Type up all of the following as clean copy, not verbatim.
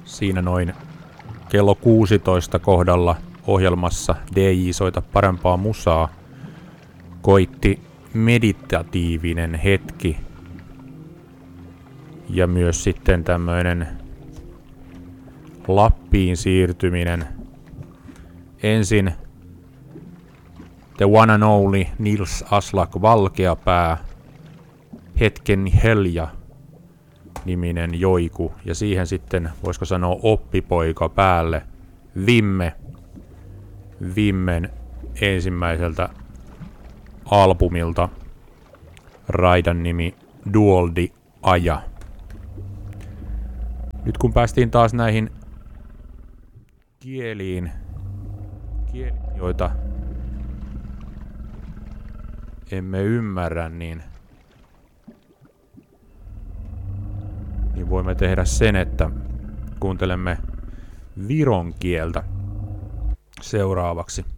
Siinä noin kello 16 kohdalla ohjelmassa DJ Soita parempaa musaa koitti meditatiivinen hetki ja myös sitten tämmöinen Lappiin siirtyminen. Ensin The One and Only Nils Aslak Valkeapää, Hetken Helja niminen joiku, ja siihen sitten voisiko sanoa oppipoika päälle Vimmen ensimmäiseltä albumilta raidan nimi Duoldi Aja. Nyt kun päästiin taas näihin kieliin, joita emme ymmärrä, niin voimme tehdä sen, että kuuntelemme viron kieltä seuraavaksi.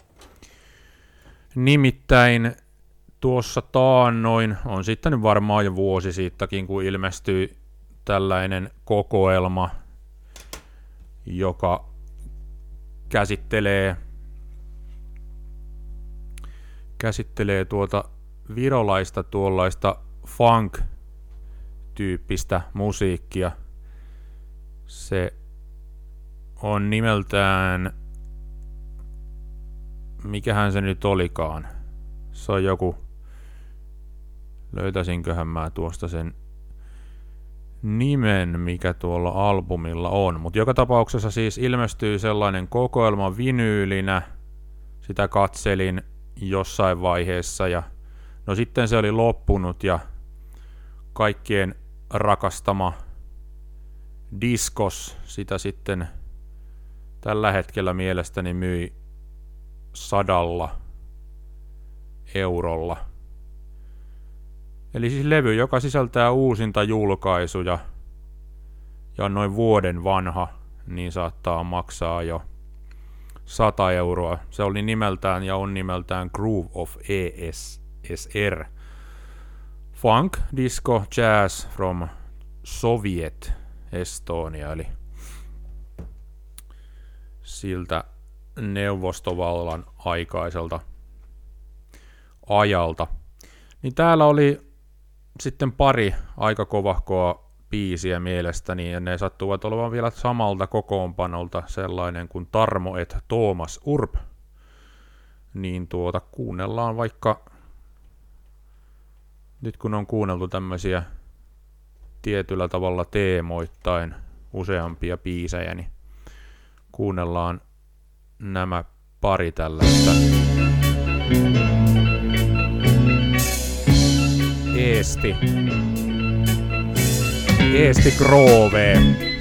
Nimittäin tuossa taannoin, on sitten varmaan jo vuosi siitäkin, kun ilmestyi tällainen kokoelma, joka käsittelee tuota virolaista tuollaista funk-tyyppistä musiikkia. Se on nimeltään, mikähän se nyt olikaan. Se on joku, löytäisinköhän mä tuosta sen nimen, mikä tuolla albumilla on. Mutta joka tapauksessa siis ilmestyy sellainen kokoelma vinyylinä. Sitä katselin jossain vaiheessa ja no sitten se oli loppunut ja kaikkien rakastama Diskos sitä sitten tällä hetkellä mielestäni myi 100 eurolla. Eli siis levy, joka sisältää uusinta julkaisuja ja on noin vuoden vanha, niin saattaa maksaa jo 100 euroa. Se oli nimeltään ja on nimeltään Groove of ESSR. Funk, disco, jazz from Soviet Estonia, eli siltä neuvostovallan aikaiselta ajalta. Niin täällä oli sitten pari aika kovahkoa biisiä mielestäni, ja ne sattuvat olevan vielä samalta kokoonpanolta, sellainen kuin Tarmo et Thomas Urb. Niin kuunnellaan vaikka, nyt kun on kuunneltu tämmöisiä tietyllä tavalla teemoittain useampia biisejä, niin kuunnellaan nämä pari tällaista. Eesti Grove.